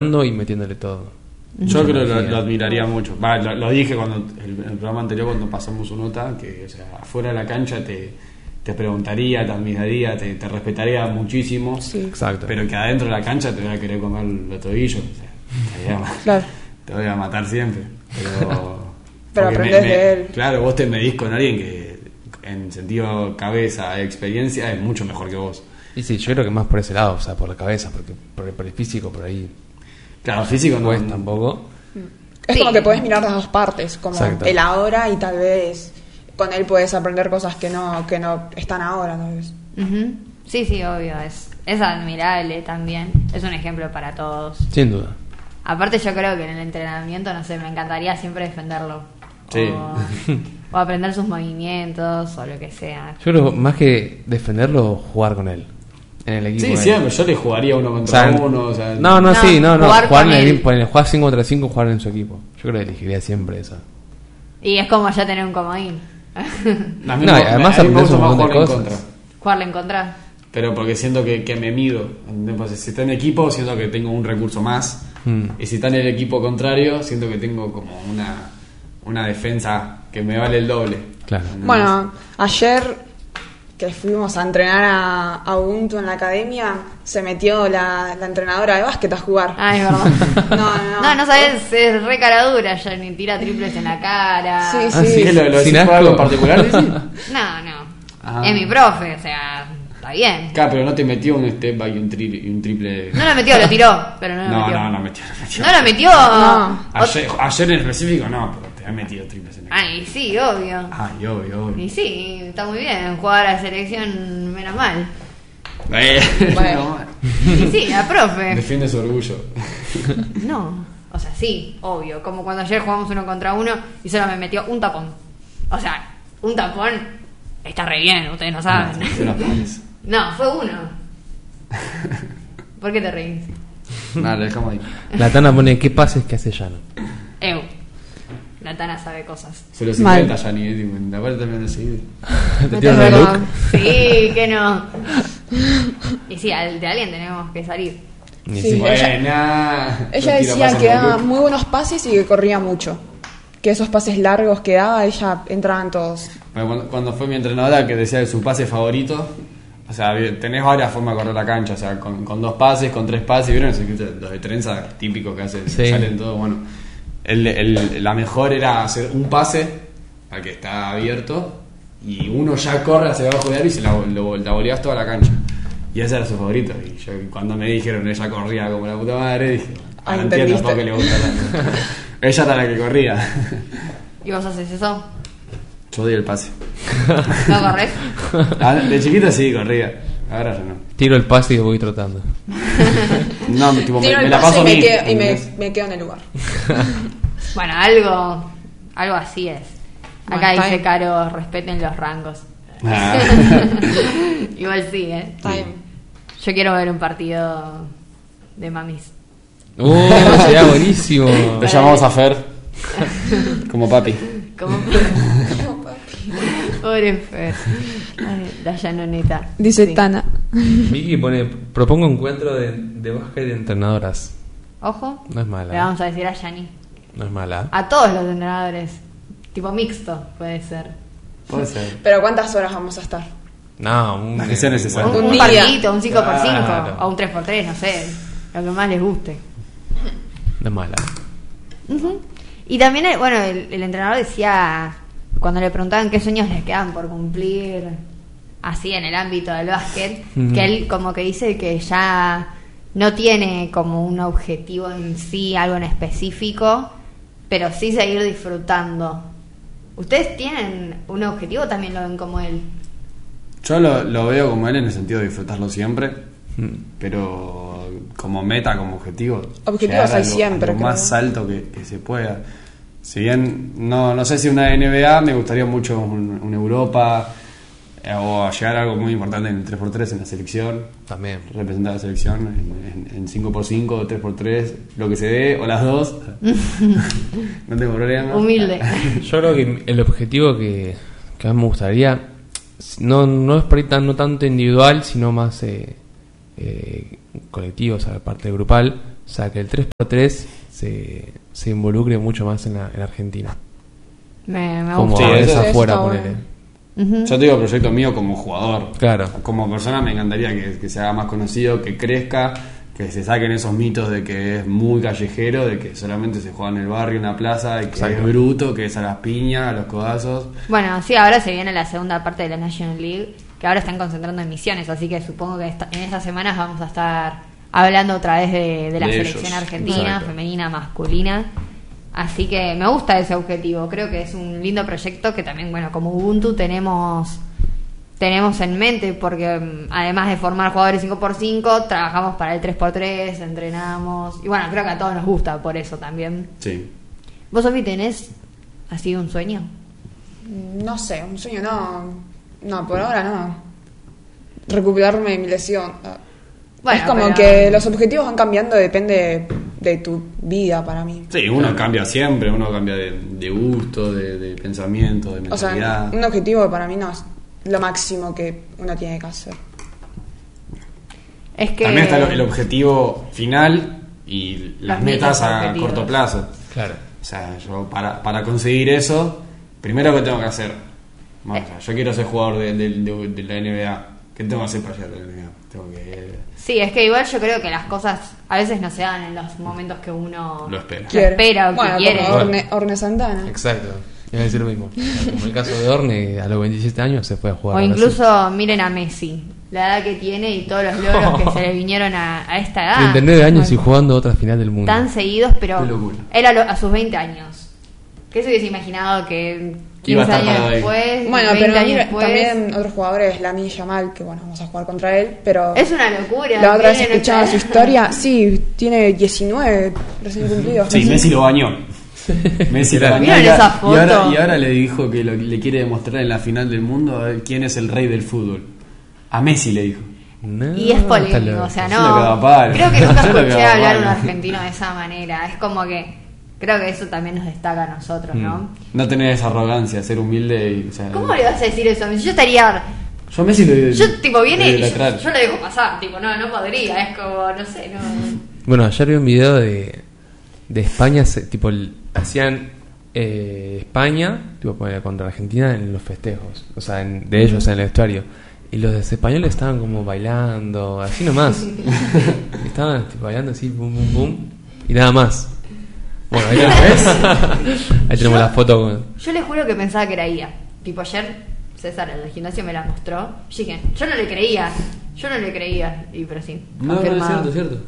y metiéndole todo. Yo creo que lo admiraría mucho. Lo dije cuando el programa anterior, cuando pasamos su nota, que o sea, afuera de la cancha te preguntaría, te admiraría, te respetaría muchísimo. Sí. Exacto. Pero que adentro de la cancha te voy a querer comer los tobillos. O sea, Claro. te voy a matar siempre. Pero porque aprendés de él. Claro, vos te medís con alguien que en sentido cabeza, experiencia, es mucho mejor que vos. Y sí, yo creo que más por ese lado, o sea, por la cabeza, porque por el físico, por ahí. Claro, físico no Pues tampoco. Es como que podés mirar las dos partes, como Exacto. el ahora y tal vez con él puedes aprender cosas que no están ahora, tal vez. Ujú. Sí, obvio, es admirable también. Es un ejemplo para todos. Sin duda. Aparte yo creo que en el entrenamiento, no sé, me encantaría siempre defenderlo. Sí. O aprender sus movimientos o lo que sea. Yo creo más que defenderlo, jugar con él. En el equipo. Sí, de él. siempre. Yo le jugaría uno contra uno. O sea, No, jugar jugar con en él. jugar 5 contra 5, jugar en su equipo. Yo creo que elegiría siempre esa. Y es como ya tener un comodín. A mí No, y además a mí me aprendes gusta un más montón de jugar en cosas. contra. Jugarle en contra. Pero porque siento que me mido. Entonces, si está en equipo, siento que tengo un recurso más. Y si está en el equipo contrario, siento que tengo como una defensa que me vale el doble. Claro. Bueno, ayer que fuimos a entrenar a Ubuntu en la academia, se metió la entrenadora de básquet a jugar. Ah, es verdad. No sabes, es re cara dura, ya ni tira triples en la cara. Sí, Ah, sí. ¿Qué, lo Sin decís por asco. algo en particular, Lizzy? No. Ah. Es mi profe, o sea, está bien. Claro, pero no te metió un step back y un triple. No lo metió, lo tiró, pero no lo metió. No metió. ¿No lo metió? No. Ayer en específico no, pero te ha metido triples en el Ay, sí, obvio. Ay, obvio. Y sí, está muy bien, jugar a la selección, menos mal. Bueno. Y sí, la profe. Defiende su orgullo. No, o sea, sí, obvio. Como cuando ayer jugamos 1 contra 1 y solo me metió un tapón. O sea, un tapón está re bien, ustedes no saben. No, fue uno. ¿Por qué te reís? Nada, lo dejamos ahí. La Tana pone qué pases que hace Llano. La Tana sabe cosas. Se los Mal. inventa ya ni la verdad también de seguir. ¿Te Es tiran el verdad. look? Sí, que no. Y sí, de alguien tenemos que salir. Ni Sí. si- Buena. Ella decía que daba muy buenos pases y que corría mucho. Que esos pases largos que daba, ella entraban todos. Bueno, cuando fue mi entrenadora que decía que su pase favorito, o sea, tenés varias formas de correr la cancha, o sea, con 2 pases, con 3 pases, ¿vieron? Los de trenza típicos que hacen, Sí. salen todos, bueno. La mejor era hacer un pase al que está abierto y uno ya corre hacia abajo de él y se la voleás toda la cancha. Y ese era su favorito. Y yo cuando me dijeron ella corría como la puta madre, dije, Ah, no entiendo entendiste. por qué le gusta tanto. Ella era la que corría. ¿Y vos haces eso? Yo di el pase. ¿No corres? De chiquito sí, corría. Ahora ya no. Tiro el pase y voy trotando. No, tipo, Tiro me el la pase paso a mí. y me quedo en el lugar. Bueno, algo así es. Bueno, Acá está dice bien. Caro, respeten los rangos. Ah. Igual sí, Está bien. Yo quiero ver un partido de mamis. Sería buenísimo. Te llamamos a Fer. Como papi. Como... Pobre Fer. Ay, la llanoneta. Dice Sí. Tana. Vicky pone, propongo encuentro de básquet de entrenadoras. Ojo. No es mala. Le vamos a decir a Yani. No es mala. A todos los entrenadores. Tipo mixto, puede ser. Puede ser. Pero ¿cuántas horas vamos a estar? No, un, Las que sea necesario. Un Un día. partidito, un 5x5 Claro. o un 3x3, no sé. Lo que más les guste. No es mala. Ujú. Y también, el entrenador decía, cuando le preguntaban qué sueños les quedan por cumplir, así en el ámbito del básquet, que él como que dice que ya no tiene como un objetivo en sí, algo en específico, pero sí seguir disfrutando. ¿Ustedes tienen un objetivo o también lo ven como él? Yo lo veo como él en el sentido de disfrutarlo siempre, pero como meta, como objetivo. Objetivos llegar hay a lo siempre, creo. más alto que se pueda. Si bien no sé si una NBA, me gustaría mucho una Europa o llegar a algo muy importante en el 3x3 en la selección. También. Representar a la selección en 5x5, 3x3, lo que se dé, o las dos. No tengo problema. Humilde. Yo creo que el objetivo que a mí me gustaría no es por ahí no tanto individual, sino más colectivo, o sea, parte grupal, O sea, que el 3x3 se involucre mucho más en la Argentina. Me Como gusta. Sí, es eso afuera, está ponele. bueno. Ujú. Yo te digo proyecto mío como jugador. Claro. Como persona me encantaría que se haga más conocido, que crezca, que se saquen esos mitos de que es muy callejero, de que solamente se juega en el barrio, en la plaza, de que Exacto. es bruto, que es a las piñas, a los codazos. Bueno, sí, ahora se viene la segunda parte de la National League, que ahora están concentrando en Misiones, así que supongo que en estas semanas vamos a estar hablando otra vez de la De selección ellos. argentina, Exacto. femenina, masculina. Así que me gusta ese objetivo, creo que es un lindo proyecto que también, bueno, como Ubuntu tenemos en mente, porque además de formar jugadores 5x5, trabajamos para el 3x3, entrenamos, y bueno, creo que a todos nos gusta por eso también. Sí. ¿Vos, Sofi, tenés así un sueño? No sé, un sueño no, por ahora no. Recuperarme de mi lesión. Bueno, es como pero- que los objetivos van cambiando, depende de tu vida para mí. Sí, uno cambia siempre, uno cambia de gusto, de pensamiento, de O sea, mentalidad. un objetivo para mí no es lo máximo que uno tiene que hacer. Es que También está el objetivo final y las Los metas a objetivos. corto plazo. Claro. O sea, yo para conseguir eso, primero, ¿qué tengo que hacer? Vamos, o sea, yo quiero ser jugador de la NBA. ¿Qué tengo que hacer para llegar a la NBA? Tengo que... Sí, es que igual yo creo que las cosas a veces no se dan en los momentos que uno Lo espera. espera o que Bueno, quiere. como Orne Santana. Exacto. Iba a decir lo mismo. Como el caso de Orne, a los 27 años se fue a jugar. O a Brasil. incluso miren a Messi, la edad que tiene y todos los logros que se le vinieron a esta edad. 39 años y jugando otra final del mundo. Tan seguidos, pero Qué locura. él a sus 20 años. ¿Qué se hubiese imaginado que Iba a 15 estar años parado ahí. después, Bueno, 20 pero años después? también otros jugadores, Lamine Yamal, que bueno, vamos a jugar contra él, pero Es una locura. la otra vez miren escuchaba esta- su historia, sí, tiene 19 recién cumplidos. Sí, Messi lo bañó. Messi lo bañó. ¿Vieron y, esa y foto? ahora le dijo que le quiere demostrar en la final del mundo a ver quién es el rey del fútbol. A Messi le dijo. No, Y es está polémico, loco. o sea, Yo lo cagaba no. palo. Creo que nunca Yo lo escuché cagaba hablar a un palo. argentino de esa manera. Es como que creo que eso también nos destaca a nosotros, ¿no? No tener esa arrogancia, ser humilde y... O sea, ¿Cómo le vas a decir eso? Yo estaría. Yo a Messi le... Yo, tipo, viene y lateral. yo lo dejo pasar. Tipo, no podría. Es como, no sé, no. Bueno, ayer vi un video de España, tipo, hacían España, tipo, ponele contra Argentina en los festejos, o sea, de ellos en el vestuario. Y los españoles estaban como bailando, así nomás. Estaban tipo, bailando así, pum, pum, pum, y nada más. Bueno, ahí, ahí tenemos la foto con... Yo le juro que pensaba que era IA. Tipo, ayer César en el gimnasio me la mostró. Yo dije, yo no le creía. Y pero sí, No, es confirmado. cierto, es cierto.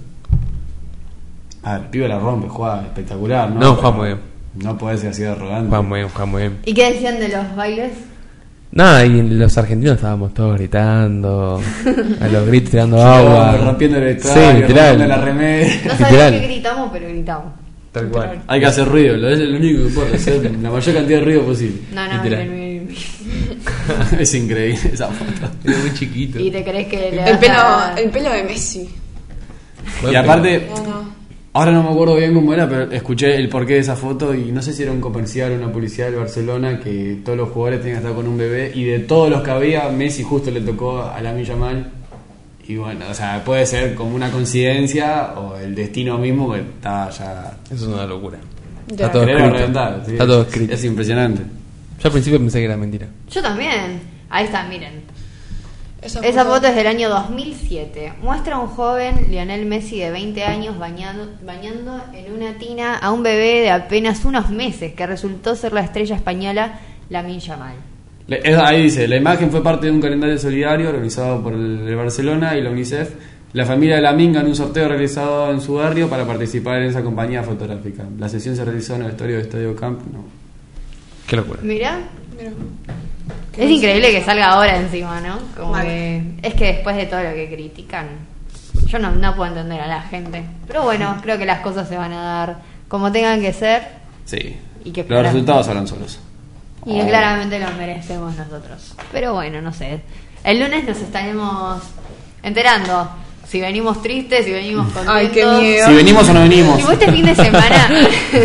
A ver, el pibe la rompe, juega espectacular, ¿no? No, juega muy bien. No podés ser así de arrogante. Juegan muy bien, juegan muy bien. ¿Y qué decían de los bailes? Nada, y los argentinos estábamos todos gritando, a los gritos tirando Rompiendo agua. rompiendo el Sí, vestuario, literal. rompiendo la remera. No Literal. sabía qué gritamos, pero gritamos. Tal cual. Hay que hacer ruido, es lo único que importa, hacer la mayor cantidad de ruido posible. No, Literal. miren. Es increíble esa foto. Era muy chiquito. ¿Y te crees que le El vas a- pelo de Messi. Y aparte, No. ahora no me acuerdo bien cómo era, pero escuché el porqué de esa foto y no sé si era un comercial o una publicidad del Barcelona que todos los jugadores tenían que estar con un bebé y de todos los que había, Messi justo le tocó a Lamine Yamal. Y bueno, o sea, puede ser como una coincidencia o el destino mismo que está ya... Eso es una locura. Ya. Está todo Querer escrito. reventar, sí. Está todo escrito. Es impresionante. Yo al principio pensé que era mentira. Yo también. Ahí está, miren. Esa Esa foto es del año 2007. Muestra a un joven, Lionel Messi, de 20 años, bañando en una tina a un bebé de apenas unos meses, que resultó ser la estrella española Lamine Yamal. Ahí dice, la imagen fue parte de un calendario solidario organizado por el Barcelona y la UNICEF. La familia de Lamine ganó un sorteo realizado en su barrio para participar en esa compañía fotográfica. La sesión se realizó en el estadio de Estadio Camp Nou. Qué locura. Mirá. Mira. Es increíble que salga ahora encima, ¿no? Como Mal. que es que después de todo lo que critican, yo no puedo entender a la gente. Pero bueno, creo que las cosas se van a dar como tengan que ser Sí. y que Los resultados hablan solos. y que claramente lo merecemos nosotros. Pero bueno, no sé. El lunes nos estaremos enterando si venimos tristes, si venimos contentos. Ay, qué miedo. Si venimos o no venimos. Y vos este fin de semana,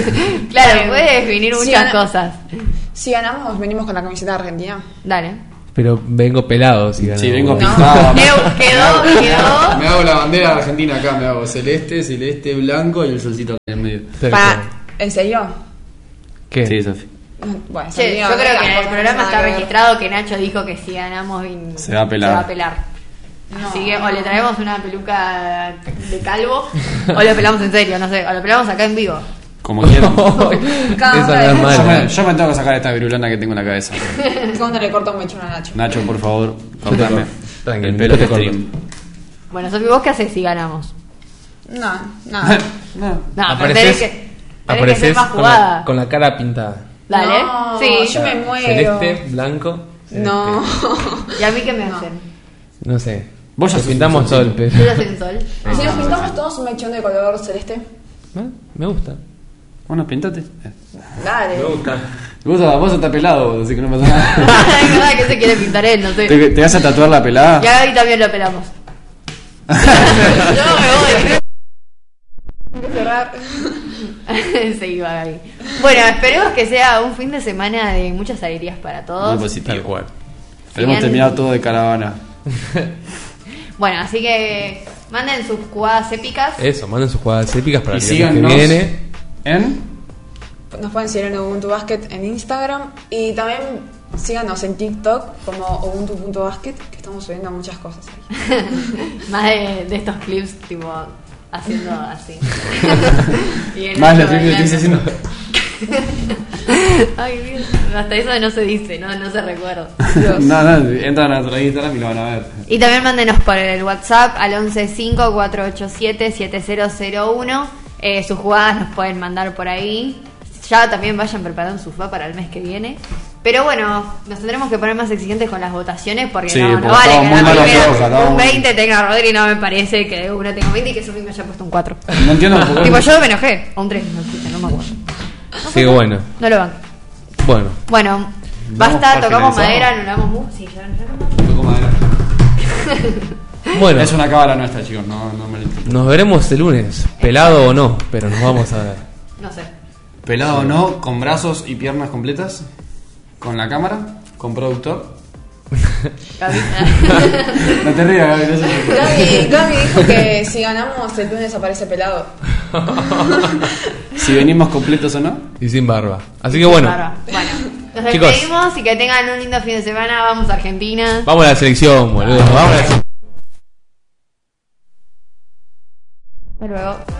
claro, puede definir Sí, muchas Ana. cosas. Si ganamos, venimos con la camiseta de Argentina. Dale. Pero vengo pelado si ganamos. Sí, vengo No. pintado. Quedó. Me hago la bandera de Argentina acá, me hago celeste, blanco y el solcito en el medio. ¿En serio? ¿Qué? Sí, Sofi. Bueno, Che, yo creo que en el programa está registrado que Nacho dijo que si ganamos Se va a pelar. No. Así que o le traemos una peluca de calvo o lo pelamos en serio, no sé, o lo pelamos acá en vivo. Como quieran. Cada Esa uno no es de- mala. Yo me tengo que sacar esta virulana que tengo en la cabeza. ¿Cuándo le corto un mechón a Nacho? Nacho, por favor, cortame Tranqui, el yo pelo te de corto. stream. Bueno, Sofi, ¿vos qué haces si ganamos? No, nada. No. No, pero Apareces, tenés que ser más con la, jugada. con la cara pintada. Dale. No, Sí. yo me muero. Celeste, blanco. No. ¿Y a mí qué me hacen? No sé. Vos ya Te sos pintamos un todo el solcito. pelo. Yo soy un sol. Si nos pintamos todos un mechón de color celeste. Me gusta. Bueno, pintate. Dale. gusta. Vos estás pelado, así que no pasa nada. Es verdad que se quiere pintar él, no sé. ¿Te vas a tatuar la pelada? Y a Gaby también lo pelamos. Yo me voy. Hay que cerrar. Se iba Gaby. Bueno, esperemos que sea un fin de semana de muchas alegrías para Muy todos. positivo. Tal cual. Hemos Bien. terminado todo de caravana. Bueno, así que manden sus jugadas épicas. Eso, manden sus jugadas épicas para Y el viernes que síganos viene. en... Nos pueden seguir en Ubuntu Basket en Instagram y también síganos en TikTok como ubuntu.basket, que estamos subiendo muchas cosas ahí. Más de estos clips, tipo, haciendo así. Y el Más la otro triple que estoy bailando. haciendo. Ay, Dios. Hasta eso no se dice, no se recuerda. No, entran a nuestro Instagram y lo van a ver. Y también mándenos por el WhatsApp al 115-487-7001. Sus jugadas nos pueden mandar por ahí. Ya también vayan preparando su FA para el mes que viene. Pero bueno, nos tendremos que poner más exigentes con las votaciones porque Sí, no porque vale estamos que muy la malos primera ojos, estamos un muy- 20 tenga Rodri, no me parece que uno tenga 20 y que Sofi me haya puesto un 4. No entiendo por qué. Tipo, yo me enojé. O un 3, no me acuerdo. Sí, bueno. No lo van. Bueno, Bueno, Vamos basta, para tocamos finalizar. madera, anulamos música. Sí, ya. Tocó madera. bueno. Es una cábala nuestra, chicos. No me lo entiendo. Nos veremos el lunes, pelado o no, pero nos vamos a ver. No sé. Pelado o no, con brazos y piernas completas. Con la cámara. Con productor. Gaby. No te rías, Gaby. No sé. Gaby dijo que si ganamos el lunes aparece pelado. Si venimos completos o no. Y sin barba. Así que bueno, Bueno, nos Chicos. despedimos y que tengan un lindo fin de semana. Vamos a Argentina. vamos a la selección, boludo. Vamos a la selección. Hasta luego.